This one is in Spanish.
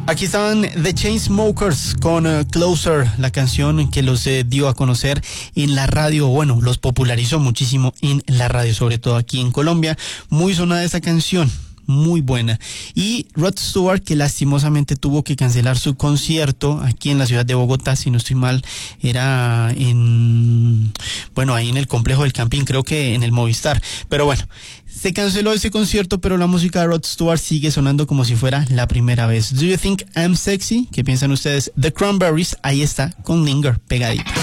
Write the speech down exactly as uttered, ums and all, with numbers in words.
Aquí estaban The Chainsmokers con uh, Closer, la canción que los eh, dio a conocer en la radio, bueno, los popularizó muchísimo en la radio, sobre todo aquí en Colombia. Muy sonada esa canción, muy buena. Y Rod Stewart, que lastimosamente tuvo que cancelar su concierto aquí en la ciudad de Bogotá, si no estoy mal, era en, bueno, ahí en el complejo del Campín, creo que en el Movistar, pero bueno, se canceló ese concierto, pero la música de Rod Stewart sigue sonando como si fuera la primera vez. Do You Think I'm Sexy? ¿Qué piensan ustedes? The Cranberries, ahí está, con Linger, pegadita.